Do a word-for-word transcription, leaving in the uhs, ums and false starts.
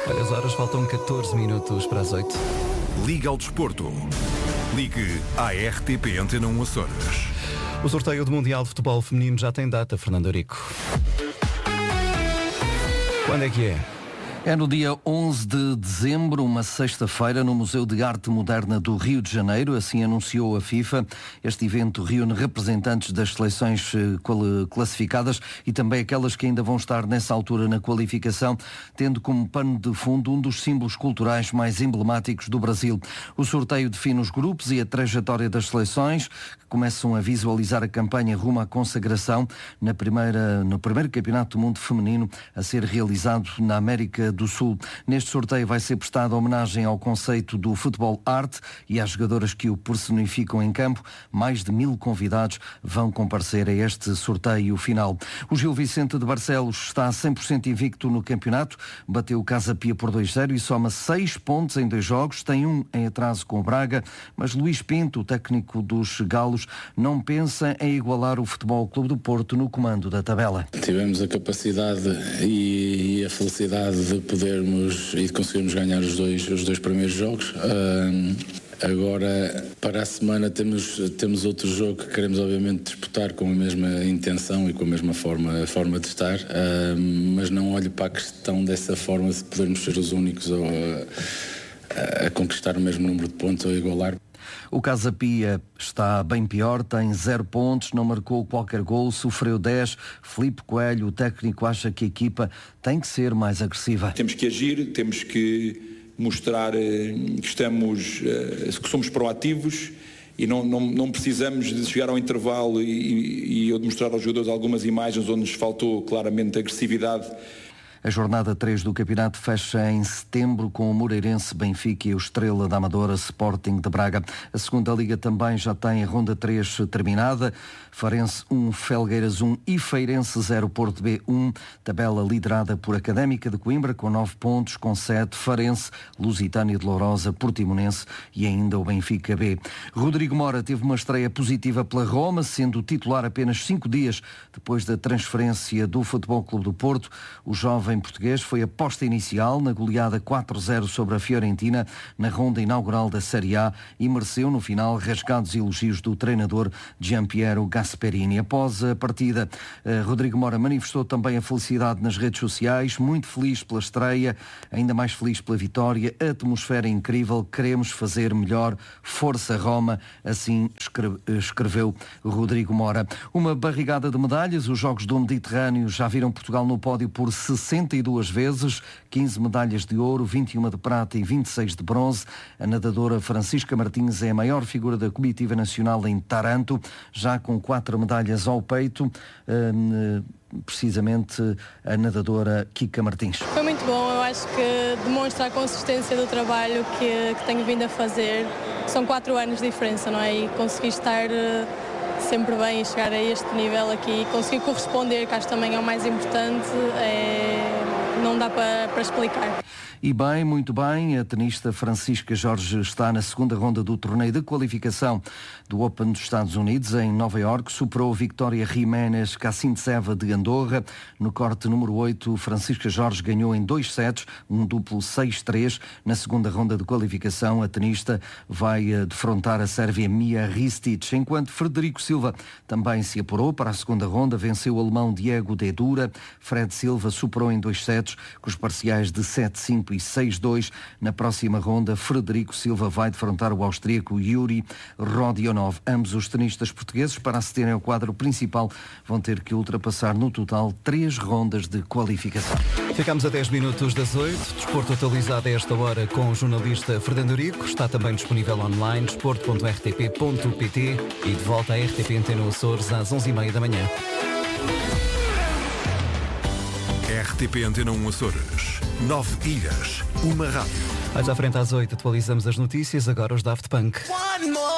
Olha, as horas faltam catorze minutos para as oito. Liga ao Desporto. Ligue à R T P Antena um Açores. O sorteio do Mundial de Futebol Feminino já tem data, Fernando Eurico. Quando é que é? É no dia onze de dezembro, uma sexta-feira, no Museu de Arte Moderna do Rio de Janeiro, assim anunciou a FIFA. Este evento reúne representantes das seleções classificadas e também aquelas que ainda vão estar nessa altura na qualificação, tendo como pano de fundo um dos símbolos culturais mais emblemáticos do Brasil. O sorteio define os grupos e a trajetória das seleções, que começam a visualizar a campanha rumo à consagração na primeira, no primeiro Campeonato do Mundo Feminino a ser realizado na América do Sul. Neste sorteio vai ser prestada homenagem ao conceito do futebol arte e às jogadoras que o personificam em campo. Mais de mil convidados vão comparecer a este sorteio final. O Gil Vicente de Barcelos está a cem por cento invicto no campeonato, bateu o Casa Pia por dois a zero e soma seis pontos em dois jogos, tem um em atraso com o Braga, mas Luís Pinto, o técnico dos galos, não pensa em igualar o Futebol Clube do Porto no comando da tabela. Tivemos a capacidade e a felicidade de podermos e de conseguirmos ganhar os dois, os dois primeiros jogos. Uh, agora, para a semana, temos, temos outro jogo que queremos, obviamente, disputar com a mesma intenção e com a mesma forma, forma de estar, uh, mas não olho para a questão dessa forma de podermos ser os únicos a, a conquistar o mesmo número de pontos ou a igualar. O Casa Pia está bem pior, tem zero pontos, não marcou qualquer gol, sofreu dez. Filipe Coelho, o técnico, acha que a equipa tem que ser mais agressiva. Temos que agir, temos que mostrar que estamos, que somos proativos e não, não, não precisamos de chegar ao intervalo e, e eu de mostrar aos jogadores algumas imagens onde nos faltou claramente agressividade. A jornada três do campeonato fecha em setembro com o Moreirense, Benfica e o Estrela da Amadora, Sporting de Braga. A segunda liga também já tem a ronda três terminada. Farense um, Felgueiras um e Feirense zero, Porto B um. Tabela liderada por Académica de Coimbra com nove pontos, com sete. Farense, Lusitânia de Lourosa, Portimonense e ainda o Benfica B. Rodrigo Mora teve uma estreia positiva pela Roma, sendo titular apenas cinco dias depois da transferência do Futebol Clube do Porto. O jovem português foi a aposta inicial na goleada quatro a zero sobre a Fiorentina na ronda inaugural da Série A e mereceu no final rasgados elogios do treinador Giampiero Gasperini. Após a partida, Rodrigo Mora manifestou também a felicidade nas redes sociais, muito feliz pela estreia, ainda mais feliz pela vitória, a atmosfera é incrível, queremos fazer melhor, força Roma, assim escreveu Rodrigo Mora. Uma barrigada de medalhas, os Jogos do Mediterrâneo já viram Portugal no pódio por sessenta e duas vezes, quinze medalhas de ouro, vinte e uma de prata e vinte e seis de bronze. A nadadora Francisca Martins é a maior figura da comitiva nacional em Taranto, já com quatro medalhas ao peito, precisamente a nadadora Kika Martins. Foi muito bom, eu acho que demonstra a consistência do trabalho que, que tenho vindo a fazer. São quatro anos de diferença, não é? E conseguir estar sempre bem e chegar a este nível aqui e conseguir corresponder, que acho também é o mais importante, é... não dá para, para explicar. E bem, muito bem, a tenista Francisca Jorge está na segunda ronda do torneio de qualificação do Open dos Estados Unidos, em Nova Iorque. Superou Victoria Jiménez Kasintseva de Andorra. No corte número oito, Francisca Jorge ganhou em dois sets, um duplo seis a três. Na segunda ronda de qualificação, a tenista vai defrontar a sérvia Mia Ristic, enquanto Frederico Silva também se apurou para a segunda ronda, venceu o alemão Diego Dedura. Fred Silva superou em dois sets, com os parciais de sete cinco e seis dois. Na próxima ronda, Frederico Silva vai defrontar o austríaco Yuri Rodionov. Ambos os tenistas portugueses, para acederem ao quadro principal, vão ter que ultrapassar no total três rondas de qualificação. Ficamos a dez minutos das oito. Desporto atualizado a esta hora com o jornalista Fernando Eurico. Está também disponível online, desporto ponto r t p ponto p t e de volta à R T P Antena Açores às onze e meia da manhã. R T P Antena um Açores. Nove ilhas, uma rádio. Mais à frente às oito atualizamos as notícias, agora os Daft Punk.